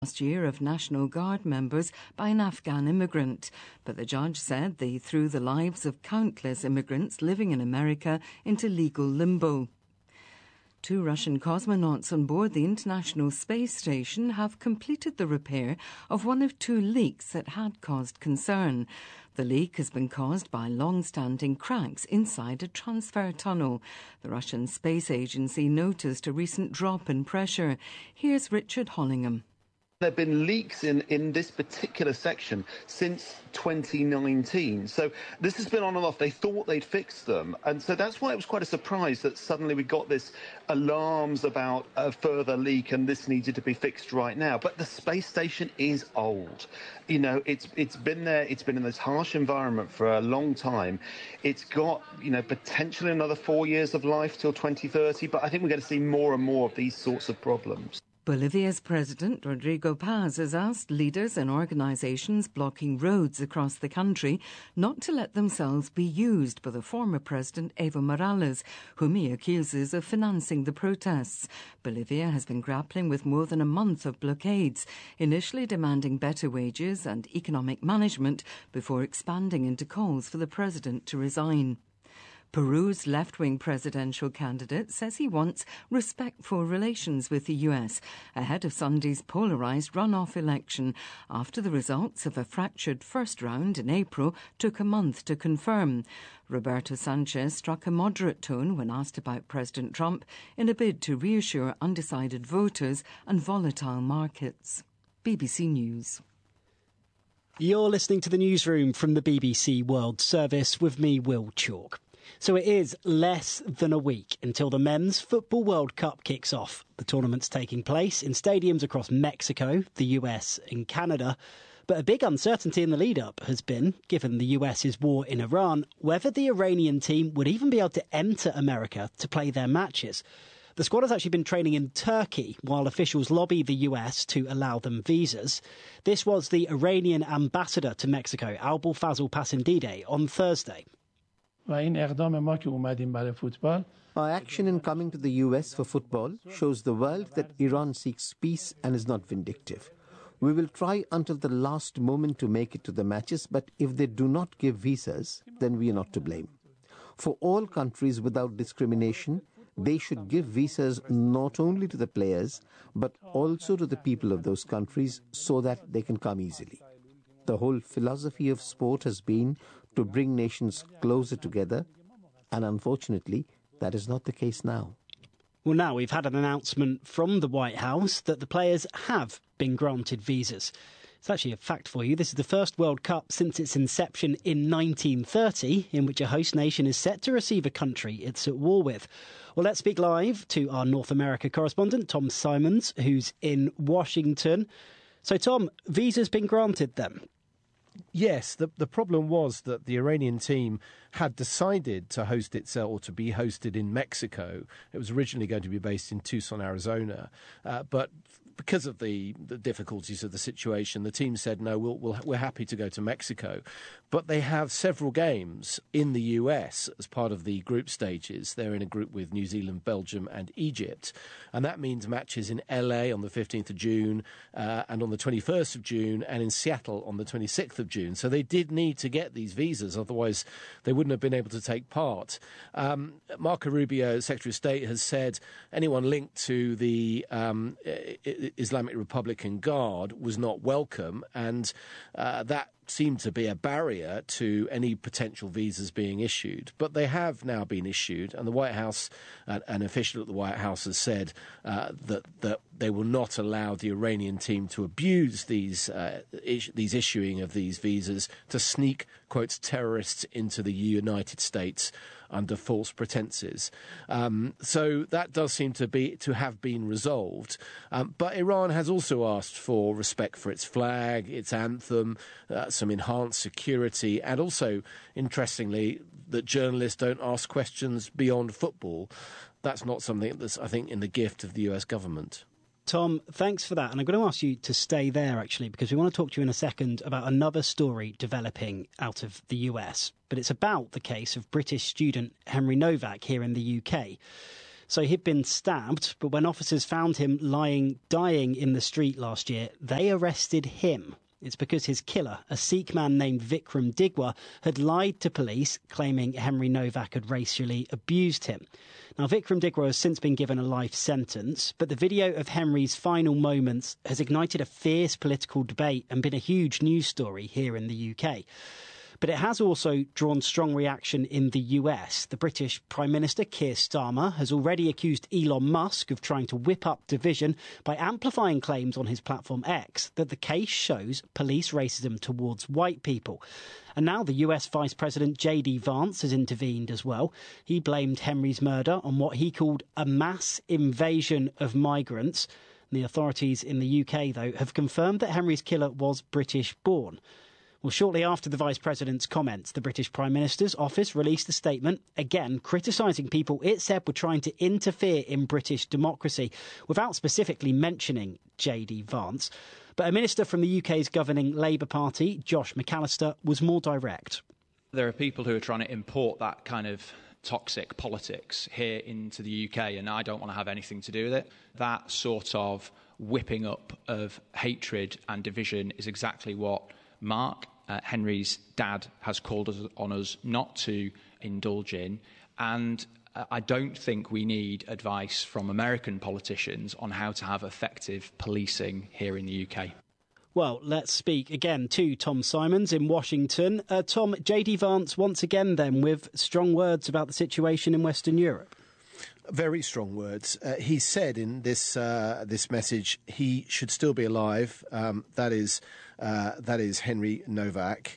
last year of National Guard members by an Afghan immigrant, but the judge said they threw the lives of countless immigrants living in America into legal limbo. 2 Russian cosmonauts on board the International Space Station have completed the repair of one of 2 leaks that had caused concern. The leak has been caused by long-standing cracks inside a transfer tunnel. The Russian Space Agency noticed a recent drop in pressure. Here's Richard Hollingham. There have been leaks in this particular section since 2019. So this has been on and off. They thought they'd fixed them. And so that's why it was quite a surprise that suddenly we got this alarms about a further leak and this needed to be fixed right now. But the space station is old. You know, it's been there. It's been in this harsh environment for a long time. It's got, potentially another 4 years of life till 2030. But I think we're going to see more and more of these sorts of problems. Bolivia's President Rodrigo Paz has asked leaders and organisations blocking roads across the country not to let themselves be used by the former President Evo Morales, whom he accuses of financing the protests. Bolivia has been grappling with more than a month of blockades, initially demanding better wages and economic management before expanding into calls for the president to resign. Peru's left-wing presidential candidate says he wants respectful relations with the US ahead of Sunday's polarised runoff election after the results of a fractured first round in April took a month to confirm. Roberto Sanchez struck a moderate tone when asked about President Trump in a bid to reassure undecided voters and volatile markets. BBC News. You're listening to the newsroom from the BBC World Service with me, Will Chalk. So it is less than a week until the Men's Football World Cup kicks off. The tournament's taking place in stadiums across Mexico, the US and Canada. But a big uncertainty in the lead-up has been, given the US's war in Iran, whether the Iranian team would even be able to enter America to play their matches. The squad has actually been training in Turkey while officials lobby the US to allow them visas. This was the Iranian ambassador to Mexico, Abulfazl Pasindide, on Thursday. Our action in coming to the US for football shows the world that Iran seeks peace and is not vindictive. We will try until the last moment to make it to the matches, but if they do not give visas, then we are not to blame. For all countries without discrimination, they should give visas not only to the players, but also to the people of those countries so that they can come easily. The whole philosophy of sport has been to bring nations closer together, and unfortunately, that is not the case now. Well, now we've had an announcement from the White House that the players have been granted visas. It's actually a fact for you. This is the first World Cup since its inception in 1930, in which a host nation is set to receive a country it's at war with. Well, let's speak live to our North America correspondent, Tom Simons, who's in Washington. So, Tom, visas been granted then? Yes, the problem was that the Iranian team had decided to host itself or to be hosted in Mexico. It was originally going to be based in Tucson, Arizona, but because of the difficulties of the situation, the team said, no, we're happy to go to Mexico. But they have several games in the US as part of the group stages. They're in a group with New Zealand, Belgium and Egypt. And that means matches in LA on the 15th of June and on the 21st of June and in Seattle on the 26th of June. So they did need to get these visas, otherwise they wouldn't have been able to take part. Marco Rubio, Secretary of State, has said anyone linked to the Islamic Republican Guard was not welcome, and that seemed to be a barrier to any potential visas being issued. But they have now been issued, and the White House, an official at the White House has said that they will not allow the Iranian team to abuse these issuing of these visas to sneak, quotes, terrorists into the United States under false pretenses. So that does seem to have been resolved. But Iran has also asked for respect for its flag, its anthem, some enhanced security, and also, interestingly, that journalists don't ask questions beyond football. That's not something that's, I think, in the gift of the US government. Tom, thanks for that. And I'm going to ask you to stay there, actually, because we want to talk to you in a second about another story developing out of the US. But it's about the case of British student Henry Novak here in the UK. So he'd been stabbed, but when officers found him dying in the street last year, they arrested him. It's because his killer, a Sikh man named Vikram Digwa, had lied to police, claiming Henry Novak had racially abused him. Now, Vikram Digwa has since been given a life sentence, but the video of Henry's final moments has ignited a fierce political debate and been a huge news story here in the UK. But it has also drawn strong reaction in the US. The British Prime Minister, Keir Starmer, has already accused Elon Musk of trying to whip up division by amplifying claims on his platform X that the case shows police racism towards white people. And now the US Vice President J.D. Vance has intervened as well. He blamed Henry's murder on what he called a mass invasion of migrants. The authorities in the UK, though, have confirmed that Henry's killer was British-born. Well, shortly after the Vice President's comments, the British Prime Minister's office released a statement, again criticising people it said were trying to interfere in British democracy, without specifically mentioning J.D. Vance. But a minister from the UK's governing Labour Party, Josh McAllister, was more direct. There are people who are trying to import that kind of toxic politics here into the UK, and I don't want to have anything to do with it. That sort of whipping up of hatred and division is exactly what Mark, Henry's dad, has called on us not to indulge in. And I don't think we need advice from American politicians on how to have effective policing here in the UK. Well, let's speak again to Tom Simons in Washington. Tom, J.D. Vance once again then with strong words about the situation in Western Europe. Very strong words. He said in this message he should still be alive. That is Henry Novak.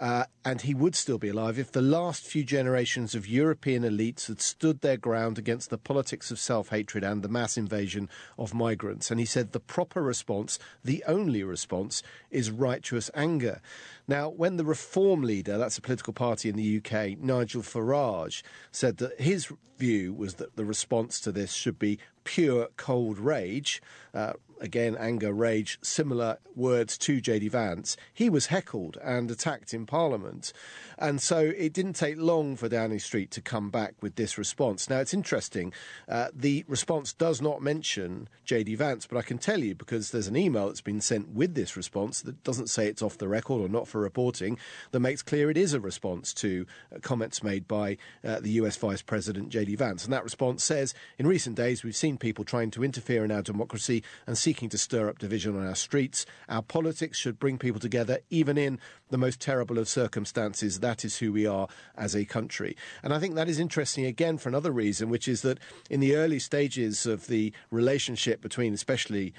And he would still be alive if the last few generations of European elites had stood their ground against the politics of self-hatred and the mass invasion of migrants. And he said the proper response, the only response, is righteous anger. Now, when the Reform leader, that's a political party in the UK, Nigel Farage, said that his view was that the response to this should be pure cold rage, again, anger, rage, similar words to J.D. Vance, he was heckled and attacked in Parliament. And so it didn't take long for Downing Street to come back with this response. Now, it's interesting. The response does not mention J.D. Vance, but I can tell you, because there's an email that's been sent with this response that doesn't say it's off the record or not for reporting, that makes clear it is a response to comments made by the US Vice President J.D. Vance. And that response says, in recent days, we've seen people trying to interfere in our democracy and seeking to stir up division on our streets. Our politics should bring people together, even in the most terrible of circumstances. That is who we are as a country. And I think that is interesting again for another reason, which is that in the early stages of the relationship between especially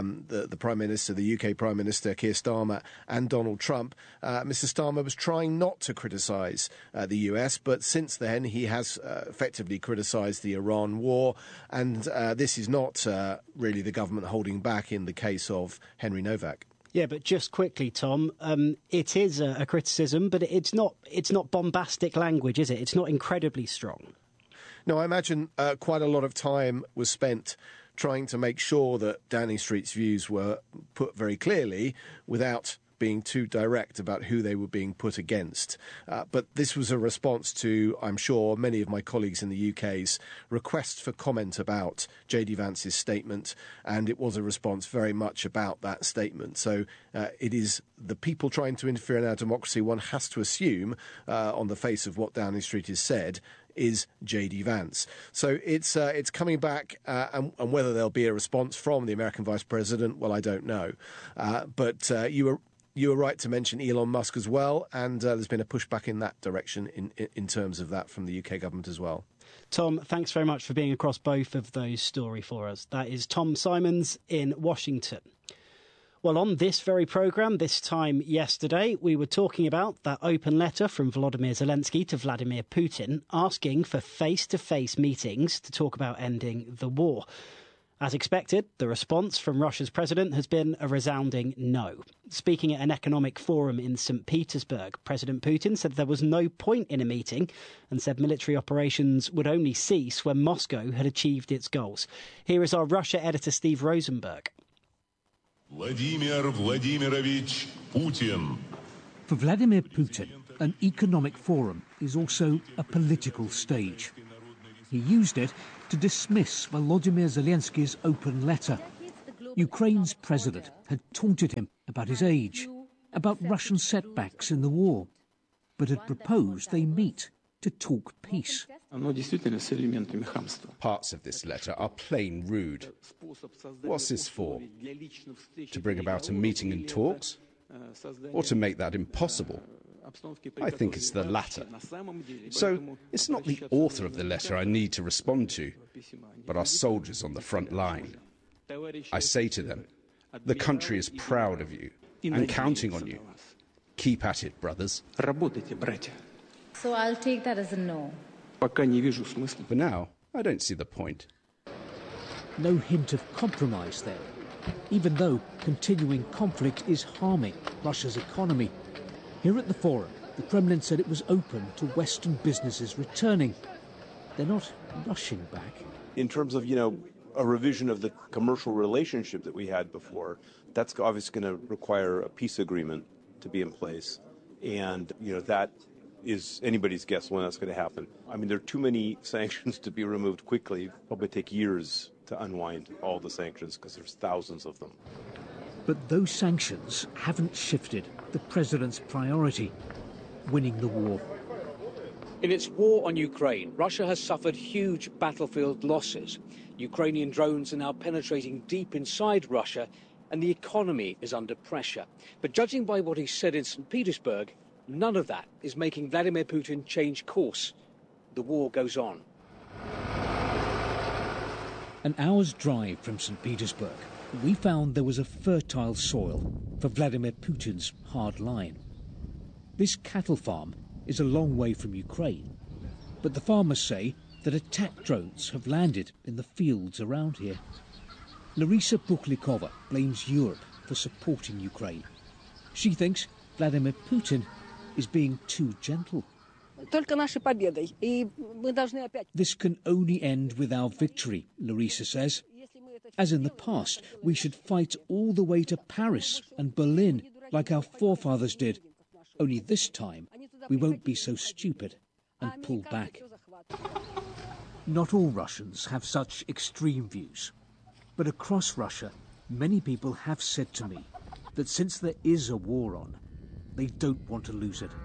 the Prime Minister, the UK Prime Minister, Keir Starmer, and Donald Trump, Mr. Starmer was trying not to criticise the US, but since then he has effectively criticised the Iran war, and this is not really the government holding back in the case of Henry Novak. Yeah, but just quickly, Tom, it is a criticism, but it's not bombastic language, is it? It's not incredibly strong. No, I imagine quite a lot of time was spent trying to make sure that Downing Street's views were put very clearly without being too direct about who they were being put against. But this was a response to, I'm sure, many of my colleagues in the UK's requests for comment about J.D. Vance's statement, and it was a response very much about that statement. So it is the people trying to interfere in our democracy, one has to assume, on the face of what Downing Street has said, is J.D. Vance. So it's coming back, and whether there'll be a response from the American Vice President, well, I don't know. But you were right to mention Elon Musk as well, and there's been a pushback in that direction in terms of that from the UK government as well. Tom, thanks very much for being across both of those stories for us. That is Tom Simons in Washington. Well, on this very programme, this time yesterday, we were talking about that open letter from Volodymyr Zelensky to Vladimir Putin asking for face-to-face meetings to talk about ending the war. As expected, the response from Russia's president has been a resounding no. Speaking at an economic forum in St. Petersburg, President Putin said there was no point in a meeting and said military operations would only cease when Moscow had achieved its goals. Here is our Russia editor, Steve Rosenberg. Vladimir Vladimirovich Putin. For Vladimir Putin, an economic forum is also a political stage. He used it to dismiss Volodymyr Zelensky's open letter. Ukraine's president had taunted him about his age, about Russian setbacks in the war, but had proposed they meet to talk peace. Parts of this letter are plain rude. What's this for? To bring about a meeting and talks? Or to make that impossible? I think it's the latter. So it's not the author of the letter I need to respond to, but our soldiers on the front line. I say to them, the country is proud of you and counting on you. Keep at it, brothers. So I'll take that as a no. For now, I don't see the point. No hint of compromise there, even though continuing conflict is harming Russia's economy. Here at the forum, the Kremlin said it was open to Western businesses returning. They're not rushing back. In terms of, a revision of the commercial relationship that we had before, that's obviously going to require a peace agreement to be in place. And, that is anybody's guess when that's going to happen. I mean, there are too many sanctions to be removed quickly. It'll probably take years to unwind all the sanctions because there's thousands of them. But those sanctions haven't shifted the president's priority, winning the war. In its war on Ukraine, Russia has suffered huge battlefield losses. Ukrainian drones are now penetrating deep inside Russia, and the economy is under pressure. But judging by what he said in St. Petersburg, none of that is making Vladimir Putin change course. The war goes on. An hour's drive from St. Petersburg, we found there was a fertile soil for Vladimir Putin's hard line. This cattle farm is a long way from Ukraine, but the farmers say that attack drones have landed in the fields around here. Larisa Pukhlikova blames Europe for supporting Ukraine. She thinks Vladimir Putin is being too gentle. This can only end with our victory, Larisa says. As in the past, we should fight all the way to Paris and Berlin like our forefathers did. Only this time, we won't be so stupid and pull back. Not all Russians have such extreme views. But across Russia, many people have said to me that since there is a war on, they don't want to lose it.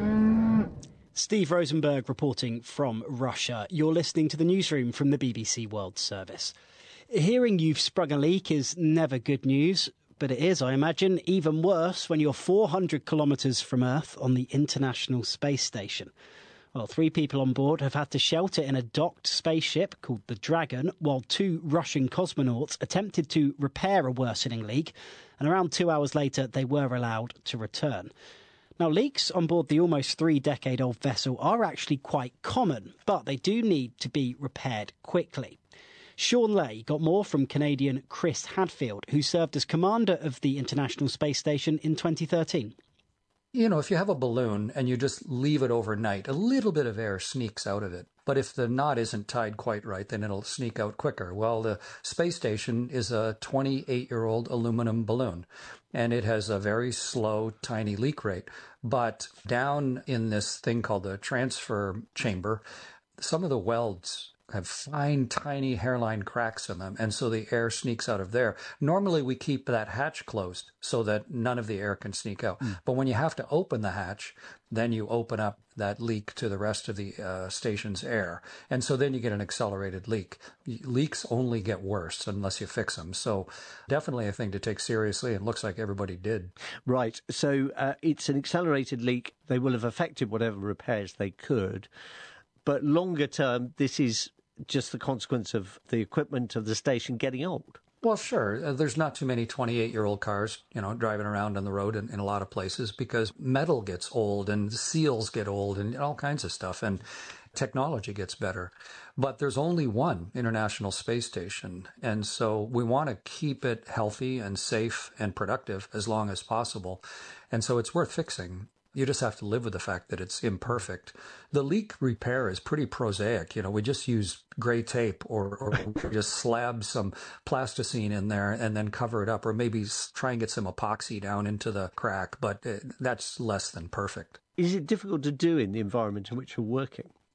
Steve Rosenberg reporting from Russia. You're listening to the newsroom from the BBC World Service. Hearing you've sprung a leak is never good news, but it is, I imagine, even worse when you're 400 kilometres from Earth on the International Space Station. Well, 3 people on board have had to shelter in a docked spaceship called the Dragon, while 2 Russian cosmonauts attempted to repair a worsening leak, and around 2 hours later they were allowed to return. Now, leaks on board the almost 3-decade-old vessel are actually quite common, but they do need to be repaired quickly. Sean Lay got more from Canadian Chris Hadfield, who served as commander of the International Space Station in 2013. If you have a balloon and you just leave it overnight, a little bit of air sneaks out of it. But if the knot isn't tied quite right, then it'll sneak out quicker. Well, the space station is a 28-year-old aluminum balloon, and it has a very slow, tiny leak rate. But down in this thing called the transfer chamber, some of the welds have fine, tiny hairline cracks in them, and so the air sneaks out of there. Normally, we keep that hatch closed so that none of the air can sneak out. But when you have to open the hatch, then you open up that leak to the rest of the station's air. And so then you get an accelerated leak. Leaks only get worse unless you fix them. So definitely a thing to take seriously, and looks like everybody did. Right. So it's an accelerated leak. They will have affected whatever repairs they could. But longer term, this is just the consequence of the equipment of the station getting old. Well, sure. There's not too many 28-year-old cars, driving around on the road in a lot of places, because metal gets old and seals get old and all kinds of stuff, and technology gets better. But there's only one International Space Station, and so we want to keep it healthy and safe and productive as long as possible. And so it's worth fixing. You just have to live with the fact that it's imperfect. The leak repair is pretty prosaic. We just use gray tape or just slab some plasticine in there and then cover it up, or maybe try and get some epoxy down into the crack. But that's less than perfect. Is it difficult to do in the environment in which you're working?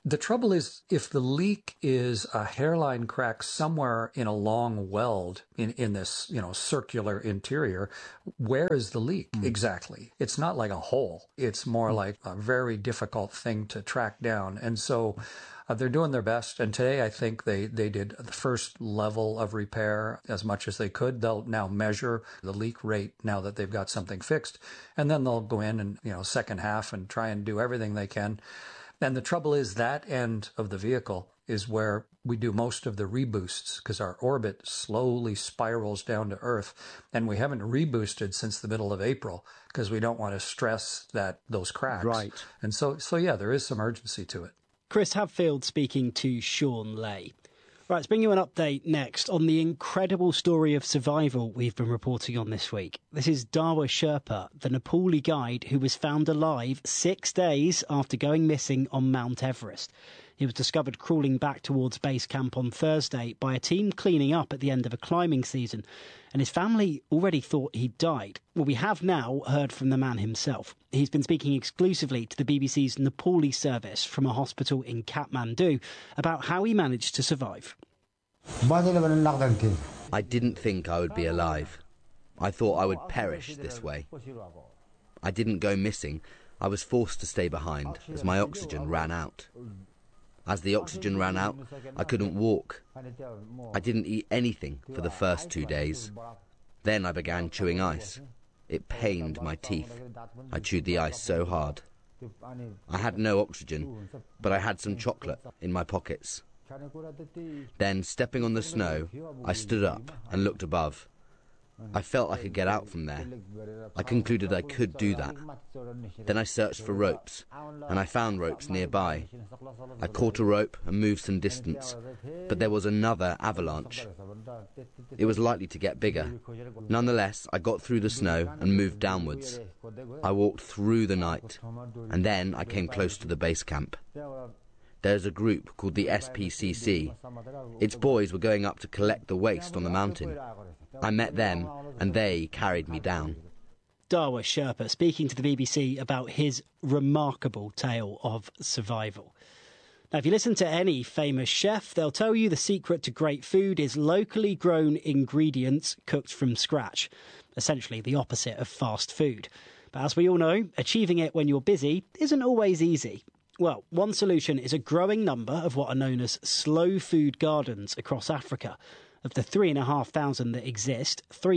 The trouble is, if the leak is a hairline crack somewhere in a long weld in this, circular interior, where is the leak exactly? It's not like a hole. It's more like a very difficult thing to track down. And so they're doing their best. And today, I think they did the first level of repair as much as they could. They'll now measure the leak rate now that they've got something fixed. And then they'll go in and, second half and try and do everything they can. And the trouble is that end of the vehicle is where we do most of the reboosts because our orbit slowly spirals down to Earth. And we haven't reboosted since the middle of April because we don't want to stress those cracks. Right. And so yeah, there is some urgency to it. Chris Hadfield speaking to Sean Lay. Right, let's bring you an update next on the incredible story of survival we've been reporting on this week. This is Dawa Sherpa, the Nepali guide who was found alive 6 days after going missing on Mount Everest. He was discovered crawling back towards base camp on Thursday by a team cleaning up at the end of a climbing season, and his family already thought he'd died. Well, we have now heard from the man himself. He's been speaking exclusively to the BBC's Nepali service from a hospital in Kathmandu about how he managed to survive. I didn't think I would be alive. I thought I would perish this way. I didn't go missing. I was forced to stay behind as my oxygen ran out. As the oxygen ran out, I couldn't walk. I didn't eat anything for the first 2 days. Then I began chewing ice. It pained my teeth. I chewed the ice so hard. I had no oxygen, but I had some chocolate in my pockets. Then, stepping on the snow, I stood up and looked above. I felt I could get out from there. I concluded I could do that. Then I searched for ropes, and I found ropes nearby. I caught a rope and moved some distance, but there was another avalanche. It was likely to get bigger. Nonetheless, I got through the snow and moved downwards. I walked through the night, and then I came close to the base camp. There's a group called the SPCC. Its boys were going up to collect the waste on the mountain. I met them, and they carried me down. Dawa Sherpa speaking to the BBC about his remarkable tale of survival. Now, if you listen to any famous chef, they'll tell you the secret to great food is locally grown ingredients cooked from scratch, essentially the opposite of fast food. But as we all know, achieving it when you're busy isn't always easy. Well, one solution is a growing number of what are known as slow food gardens across Africa. Of the 3,500 that exist,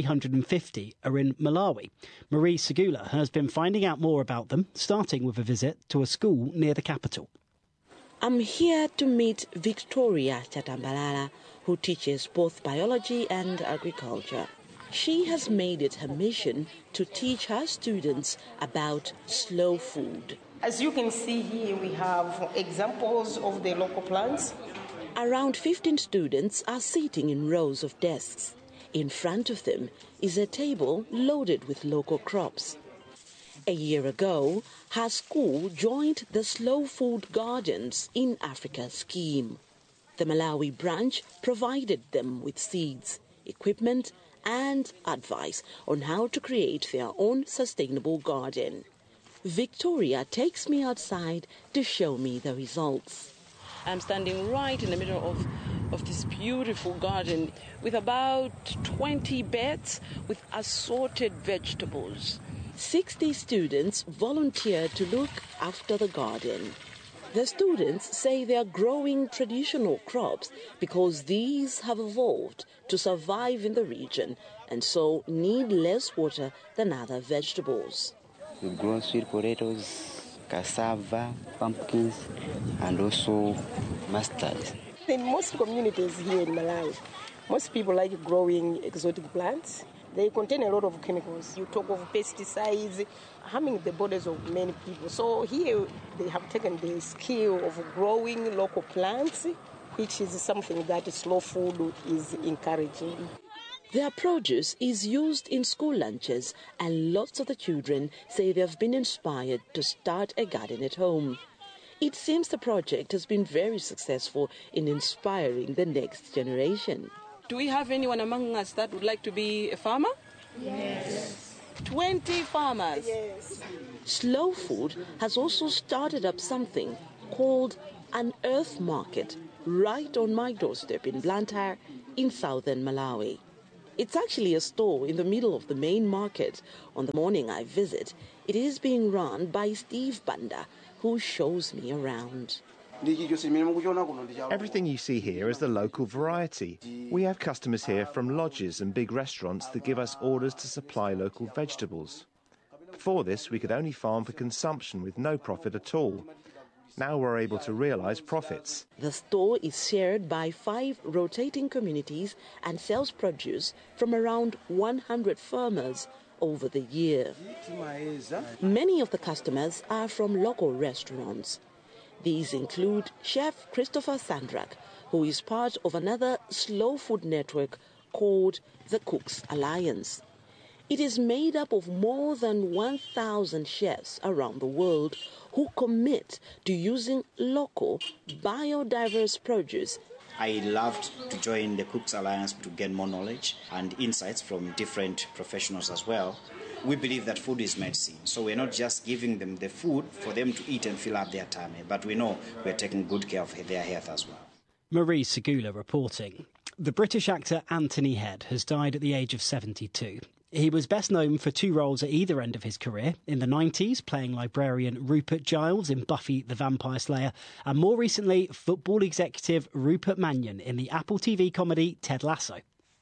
350 are in Malawi. Marie Segula has been finding out more about them, starting with a visit to a school near the capital. I'm here to meet Victoria Chatambalala, who teaches both biology and agriculture. She has made it her mission to teach her students about slow food. As you can see here, we have examples of the local plants. Around 15 students are sitting in rows of desks. In front of them is a table loaded with local crops. A year ago, her school joined the Slow Food Gardens in Africa scheme. The Malawi branch provided them with seeds, equipment, and advice on how to create their own sustainable garden. Victoria takes me outside to show me the results. I'm standing right in the middle of this beautiful garden with about 20 beds with assorted vegetables. 60 students volunteered to look after the garden. The students say they are growing traditional crops because these have evolved to survive in the region and so need less water than other vegetables. We grow sweet potatoes, cassava, pumpkins, and also mustard. In most communities here in Malawi, most people like growing exotic plants. They contain a lot of chemicals. You talk of pesticides harming the bodies of many people. So here they have taken the skill of growing local plants, which is something that slow food is encouraging. Their produce is used in school lunches, and lots of the children say they have been inspired to start a garden at home. It seems the project has been very successful in inspiring the next generation. Do we have anyone among us that would like to be a farmer? Yes. 20 farmers? Yes. Slow Food has also started up something called an earth market right on my doorstep in Blantyre in southern Malawi. It's actually a store in the middle of the main market. On the morning I visit, it is being run by Steve Banda, who shows me around. Everything you see here is the local variety. We have customers here from lodges and big restaurants that give us orders to supply local vegetables. Before this, we could only farm for consumption with no profit at all. Now we're able to realise profits. The store is shared by 5 rotating communities and sells produce from around 100 farmers over the year. Many of the customers are from local restaurants. These include Chef Christopher Sandrak, who is part of another slow food network called the Cooks Alliance. It is made up of more than 1,000 chefs around the world who commit to using local, biodiverse produce. I loved to join the Cooks Alliance to get more knowledge and insights from different professionals as well. We believe that food is medicine, so we're not just giving them the food for them to eat and fill up their tummy, but we know we're taking good care of their health as well. Marie Segula reporting. The British actor Anthony Head has died at the age of 72. He was best known for 2 roles at either end of his career. In the 90s, playing librarian Rupert Giles in Buffy the Vampire Slayer, and more recently, football executive Rupert Mannion in the Apple TV comedy Ted Lasso.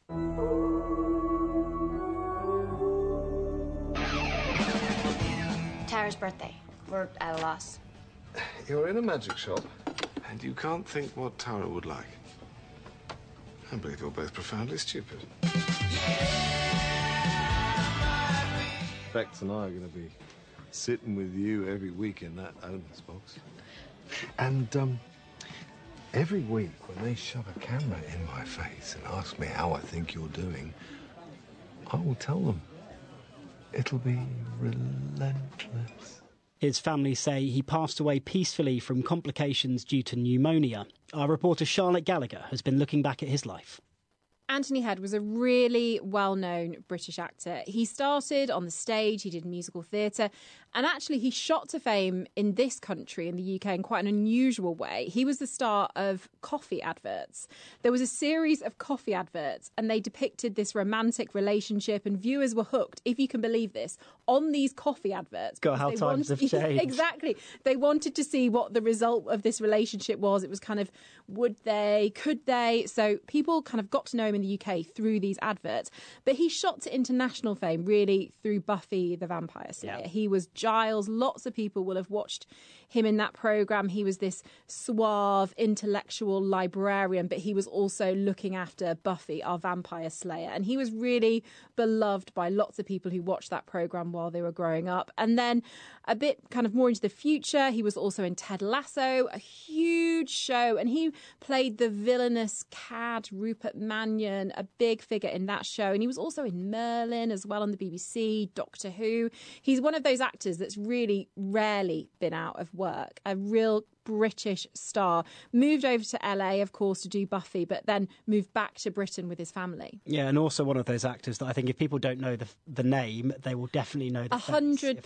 Tara's birthday. We're at a loss. You're in a magic shop, and you can't think what Tara would like. I believe you're both profoundly stupid. Bex and I are going to be sitting with you every week in that owner's box. And every week when they shove a camera in my face and ask me how I think you're doing, I will tell them. It'll be relentless. His family say he passed away peacefully from complications due to pneumonia. Our reporter Charlotte Gallagher has been looking back at his life. Anthony Head was a really well-known British actor. He started on the stage, he did musical theatre, and actually he shot to fame in this country, in the UK, in quite an unusual way. He was the star of coffee adverts. There was a series of coffee adverts, and they depicted this romantic relationship, and viewers were hooked, if you can believe this, on these coffee adverts. God, how times have changed. Exactly. They wanted to see what the result of this relationship was. It was kind of, would they, could they? So people kind of got to know him in the UK through these adverts. But he shot to international fame really through Buffy the Vampire Slayer. Yeah. He was Giles. Lots of people will have watched him in that programme. He was this suave, intellectual librarian, but he was also looking after Buffy, our vampire slayer. And he was really beloved by lots of people who watched that programme while they were growing up. And then a bit kind of more into the future, he was also in Ted Lasso, a huge show, and he played the villainous cad Rupert Mannion, a big figure in that show. And he was also in Merlin as well on the BBC, Doctor Who. He's one of those actors that's really rarely been out of work, a real British star. Moved over to LA, of course, to do Buffy, but then moved back to Britain with his family. Yeah, and also one of those actors that I think if people don't know the name, they will definitely know the 100%,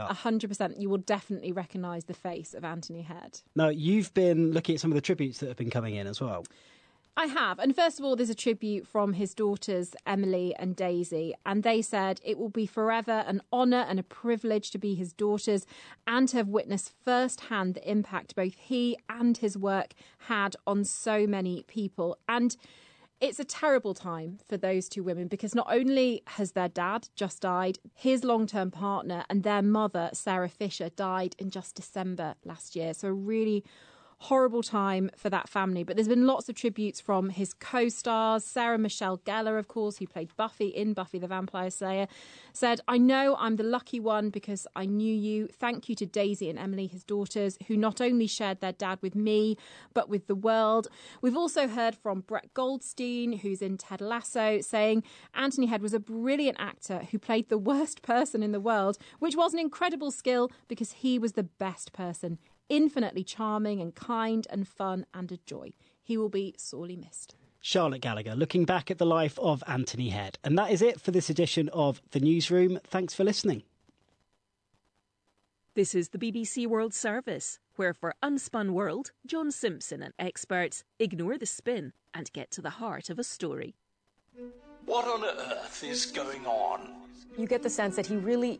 100%. You will definitely recognise the face of Anthony Head. Now, you've been looking at some of the tributes that have been coming in as well. I have. And first of all, there's a tribute from his daughters, Emily and Daisy. And they said it will be forever an honour and a privilege to be his daughters and to have witnessed firsthand the impact both he and his work had on so many people. And it's a terrible time for those two women because not only has their dad just died, his long-term partner and their mother, Sarah Fisher, died in just December last year. So a really horrible time for that family. But there's been lots of tributes from his co-stars. Sarah Michelle Gellar, of course, who played Buffy in Buffy the Vampire Slayer, said, "I know I'm the lucky one because I knew you. Thank you to Daisy and Emily, his daughters, who not only shared their dad with me, but with the world." We've also heard from Brett Goldstein, who's in Ted Lasso, saying Anthony Head was a brilliant actor who played the worst person in the world, which was an incredible skill because he was the best person. Infinitely charming and kind and fun and a joy. He will be sorely missed. Charlotte Gallagher looking back at the life of Anthony Head. And that is it for this edition of The Newsroom. Thanks for listening. This is the BBC World Service, where for Unspun World, John Simpson and experts ignore the spin and get to the heart of a story. What on earth is going on? You get the sense that he really